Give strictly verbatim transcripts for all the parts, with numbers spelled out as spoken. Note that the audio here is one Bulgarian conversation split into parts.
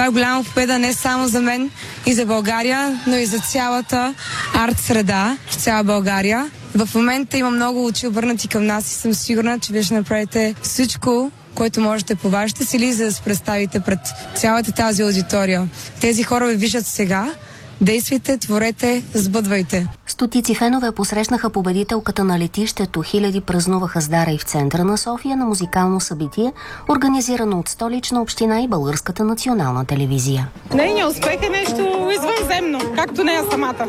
Това е голяма победа не само за мен и за България, но и за цялата арт среда в цяла България. В момента има много очи обърнати към нас и съм сигурна, че вие ще направите всичко, което можете по вашите сили, за да се представите пред цялата тази аудитория. Тези хора ви виждат сега. Действайте, творете, сбъдвайте. Стотици фенове посрещнаха победителката на летището. Хиляди празнуваха с дара и в центъра на София на музикално събитие, организирано от Столична община и Българската национална телевизия. Нейният успех е нещо извънземно, както нея самата.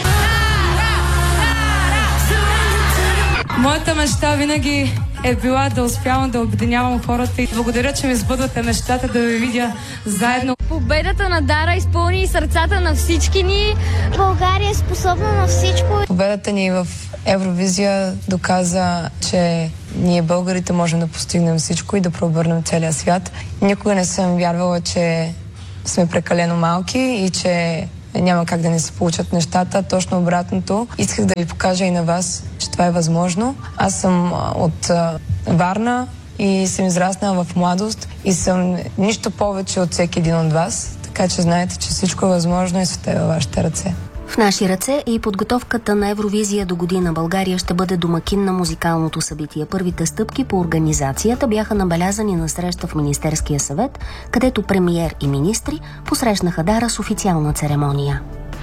Моята мечта винаги е била да успявам да обединявам хората и благодаря, че ми сбъдвате мечтата да ви видя заедно. Победата на Дара изпълни сърцата на всички ни. България е способна на всичко. Победата ни в Евровизия доказа, че ние българите можем да постигнем всичко и да преобърнем целия свят. Никога не съм вярвала, че сме прекалено малки и че няма как да не се получат нещата. Точно обратното. Исках да ви покажа и на вас, че това е възможно. Аз съм от Варна и съм израснала в младост и съм нищо повече от всеки един от вас. Така че знаете, че всичко е възможно и света е във вашите ръце. В наши ръце е и подготовката на Евровизия до година. България ще бъде домакин на музикалното събитие. Първите стъпки по организацията бяха набелязани на среща в Министерския съвет, където премиер и министри посрещнаха Дара с официална церемония.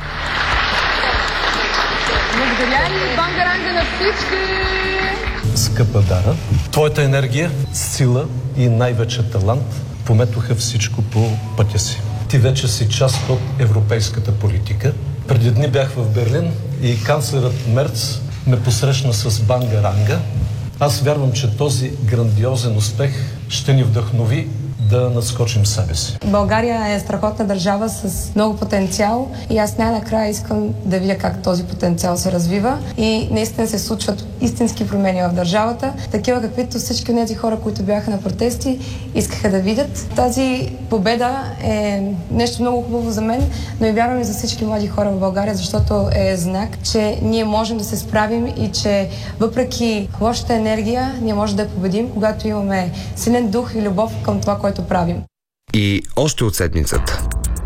Благодаря ли, Бангаранга, на всички! Скъпа Дара, твоята енергия, сила и най-вече талант пометоха всичко по пътя си. Ти вече си част от европейската политика. Преди дни бях в Берлин и канцлерът Мерц ме посрещна с Бангаранга. Аз вярвам, че този грандиозен успех ще ни вдъхнови да надскочим себе си. България е страхотна държава с много потенциал и аз най-накрая искам да видя как този потенциал се развива и наистина се случват истински промени в държавата, такива каквито всички от тези хора, които бяха на протести, искаха да видят. Тази победа е нещо много хубаво за мен, но и вярвам и за всички млади хора в България, защото е знак, че ние можем да се справим и че въпреки лошата енергия, ние можем да я победим, когато имаме силен дух и любов към това, което правим. И още от седмицата.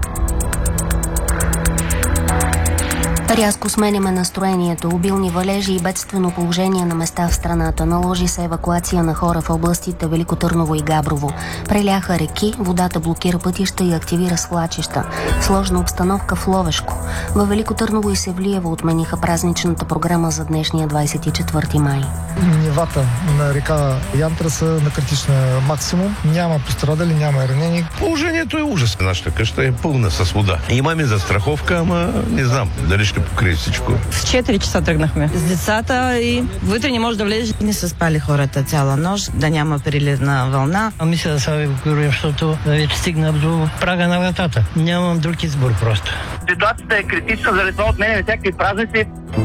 Рязко сменяме настроението. Обилни валежи и бедствено положение на места в страната. Наложи се евакуация на хора в областите Велико Търново и Габрово. Преляха реки, водата блокира пътища и активира свлачища. Сложна обстановка в Ловешко. Във Велико Търново и Севлиево отмениха празничната програма за днешния двадесет и четвърти май. Нивата на река Янтра са на критична максимум. Няма пострадали, няма ранени. Положението е ужас. Нашата къща е пълна с вода. Имаме застраховка, ама не знам дали ще покрие всичко. В четири часа тръгнахме с децата и вътре не може да влезе. Не са спали хората цяла нощ, да няма приливна вълна. А мисля да се евакуирам, защото вече стигна до прага на вратата. Нямам друг избор просто. Ситуацията е критична, заради това отменяме всякакви празници.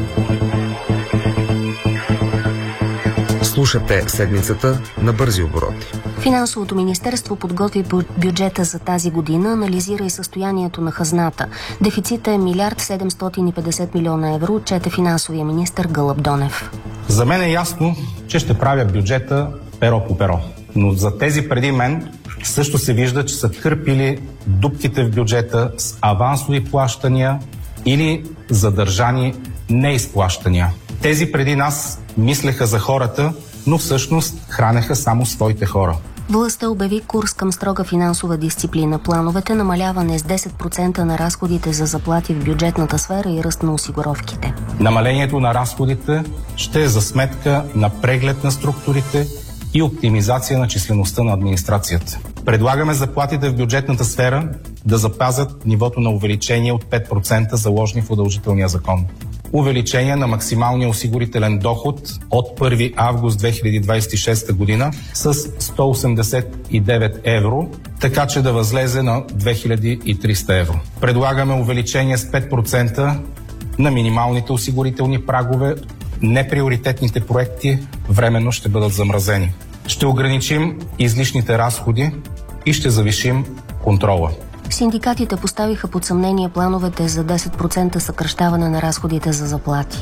Слушате седмицата на бързи обороти. Финансовото министерство подготви бюджета за тази година, анализира и състоянието на хазната. Дефицитът е милиард седемстотин и петдесет милиона евро, отчете финансовия министър Гълъб Донев. За мен е ясно, че ще правя бюджета перо по перо. Но за тези преди мен също се вижда, че са кърпили дупките в бюджета с авансови плащания или задържани неизплащания. Тези преди нас мислеха за хората, но всъщност хранеха само своите хора. Властта обяви курс към строга финансова дисциплина. Плановете намаляване с десет процента на разходите за заплати в бюджетната сфера и ръст на осигуровките. Намалението на разходите ще е за сметка на преглед на структурите и оптимизация на числеността на администрацията. Предлагаме заплатите в бюджетната сфера да запазят нивото на увеличение от пет процента, заложени в удължителния закон. Увеличение на максималния осигурителен доход от първи август две хиляди двадесет и шеста година с сто осемдесет и девет евро, така че да възлезе на две хиляди и триста евро. Предлагаме увеличение с пет процента на минималните осигурителни прагове. Неприоритетните проекти временно ще бъдат замразени. Ще ограничим излишните разходи и ще завишим контрола. Синдикатите поставиха под съмнение плановете за десет процента съкращаване на разходите за заплати.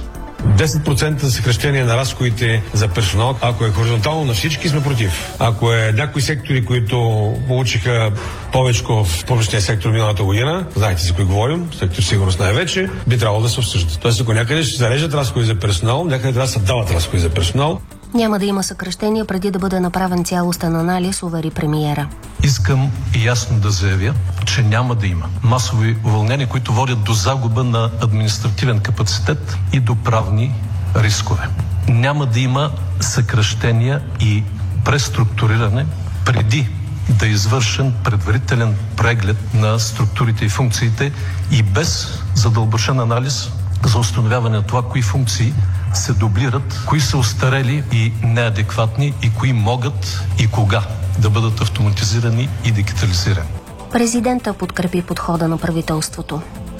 десет процента съкращение на разходите за персонал, ако е хоризонтално на всички, сме против. Ако е някои сектори, които получиха повече в публичния сектор миналата година, знаете за кои говорим, сектор сигурност най-вече, би трябвало да се обсъждат. Тоест, ако някъде ще се зареждат разходи за персонал, някъде трябва да се дават разходи за персонал. Няма да има съкращения преди да бъде направен цялостен анализ, увери премиера. Искам ясно да заявя, че няма да има масови уволнения, които водят до загуба на административен капацитет и до правни рискове. Няма да има съкращения и преструктуриране преди да е извършен предварителен преглед на структурите и функциите и без задълбочен анализ за установяване на това, кои функции се дублират, кои са остарели и неадекватни и кои могат и кога да бъдат автоматизирани и дигитализирани. Президента подкрепи подхода на правителството.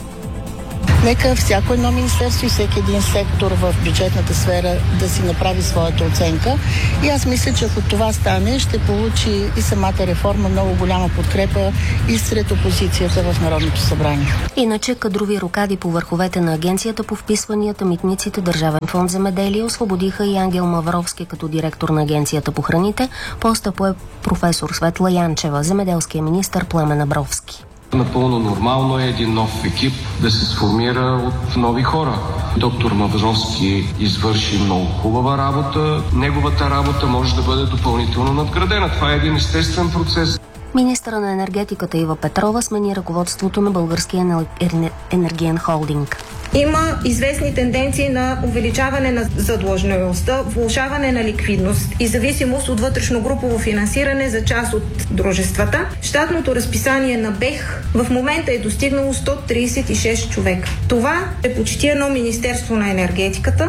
Нека всяко едно министерство и всеки един сектор в бюджетната сфера да си направи своята оценка. И аз мисля, че ако това стане, ще получи и самата реформа много голяма подкрепа и сред опозицията в Народното събрание. Иначе кадрови рокади по върховете на Агенцията по вписванията, митниците, Държавен фонд земеделие освободиха и Ангел Мавровски като директор на Агенцията по храните. Поста пое професор Светла Янчева, земеделския министър Пламен Абровски. Напълно нормално е един нов екип да се сформира от нови хора. Доктор Мавровски извърши много хубава работа. Неговата работа може да бъде допълнително надградена. Това е един естествен процес. Министъра на енергетиката Ива Петрова смени ръководството на Българския енергиен холдинг. Има известни тенденции на увеличаване на задлъжнялостта, влошаване на ликвидност и зависимост от вътрешно-групово финансиране за част от дружествата. Щатното разписание на БЕХ в момента е достигнало сто тридесет и шест човека. Това е почти едно Министерство на енергетиката.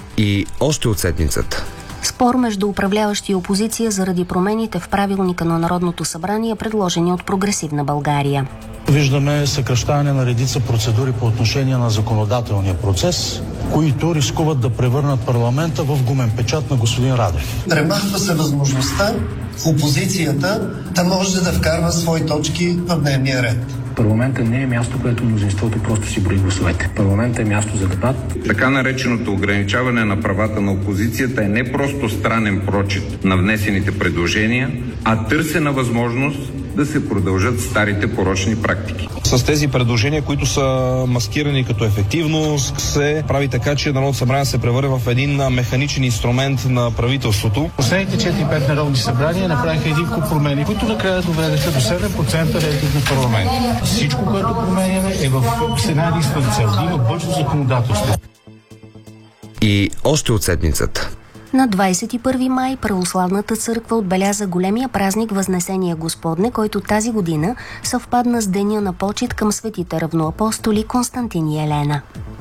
И още от седмицата. Спор между управляващи и опозиция заради промените в правилника на Народното събрание, предложени от Прогресивна България. Виждаме съкращаване на редица процедури по отношение на законодателния процес, които рискуват да превърнат парламента в гумен печат на господин Радев. Премахва се възможността опозицията да може да вкарва свои точки в дневния ред. Парламента не е място, където мнозинството просто си брои гласовете. Парламента е място за дебат. Така нареченото ограничаване на правата на опозицията е не просто странен прочит на внесените предложения, а търсена възможност да се продължат старите порочни практики. С тези предложения, които са маскирани като ефективност, се прави така, че Народното събрание се превърне в един механичен инструмент на правителството. Последните четири-пет народни събрания направиха един куп промени, които накрая доведеха до седем процента рейтинг на парламент. Всичко, което променяме, е в една единствена цел да има бързо законодателство. И още от седмицата. На двадесет и първи май Православната църква отбеляза големия празник Възнесение Господне, който тази година съвпадна с деня на почит към светите равноапостоли Константин и Елена.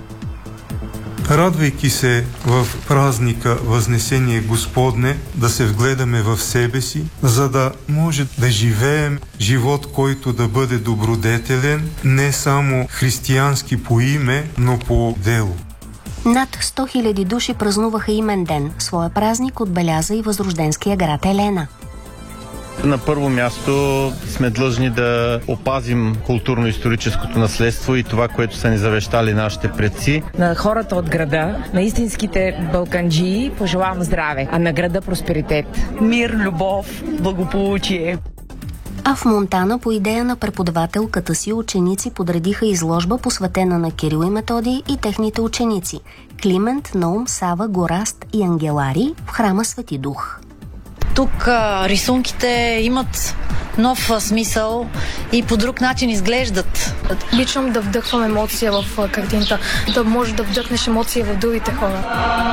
Радвайки се в празника Възнесение Господне, да се вгледаме в себе си, за да може да живеем живот, който да бъде добродетелен, не само християнски по име, но по дело. Над сто хиляди души празнуваха имен ден. Своя празник отбеляза и възрожденския град Елена. На първо място сме длъжни да опазим културно-историческото наследство и това, което са ни завещали нашите предци. На хората от града, на истинските балканджии, пожелавам здраве, а на града просперитет. Мир, любов, благополучие. А в Монтана по идея на преподавателката си ученици подредиха изложба, посветена на Кирил и Методий и техните ученици – Климент, Наум, Сава, Гораст и Ангелари в храма Свети Дух. Тук а, рисунките имат нов а, смисъл и по друг начин изглеждат. Лично да вдъхвам емоция в а, картината, да може да вдъхнеш емоция в другите хора.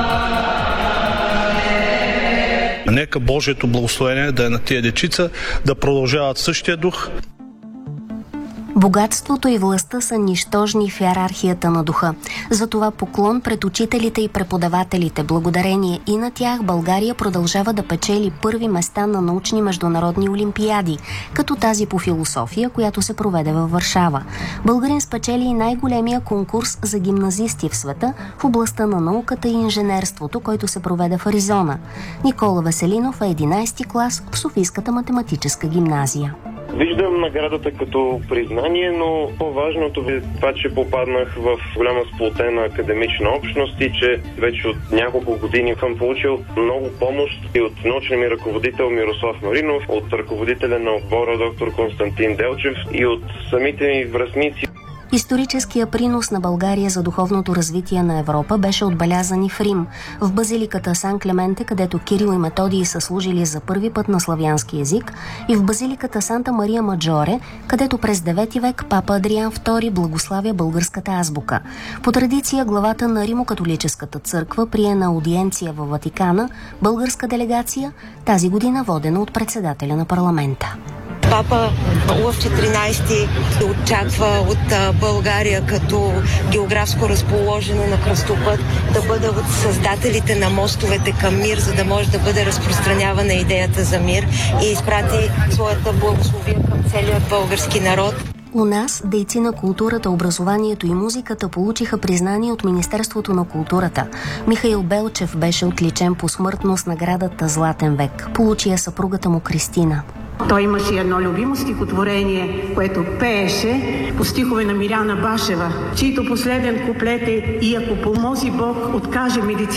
Нека Божието благословение да е на тия дечица, да продължават същия дух. Богатството и властта са нищожни в иерархията на духа. Затова поклон пред учителите и преподавателите. Благодарение и на тях България продължава да печели първи места на научни международни олимпиади, като тази по философия, която се проведе във Варшава. Българин спечели и най-големия конкурс за гимназисти в света в областта на науката и инженерството, който се проведе в Аризона. Никола Веселинов е единадесети клас в Софийската математическа гимназия. Виждам наградата като признание, но по-важното е това, че попаднах в голяма сплотена академична общност и че вече от няколко години съм получил много помощ и от научния ми ръководител Мирослав Маринов, от ръководителя на отбора доктор Константин Делчев и от самите ми връстници. Историческия принос на България за духовното развитие на Европа беше отбелязан и в Рим, в базиликата Сан Клементе, където Кирил и Методий са служили за първи път на славянски език, и в базиликата Санта Мария Маджоре, където през девети век папа Адриан втори благославя българската азбука. По традиция главата на Римокатолическата църква прие на аудиенция във Ватикана българска делегация, тази година водена от председателя на парламента. Папа Лъв четиринайсети се очаква от България като географско разположена на кръстопът да бъде от създателите на мостовете към мир, за да може да бъде разпространявана идеята за мир и изпрати своята благословия към целият български народ. У нас дейци на културата, образованието и музиката получиха признание от Министерството на културата. Михаил Белчев беше отличен посмъртно с наградата Златен век. Получи я съпругата му Кристина. Той имаше едно любимо стихотворение, което пееше по стихове на Миряна Башева, чийто последен куплет е: "И ако помози Бог, откаже медицина".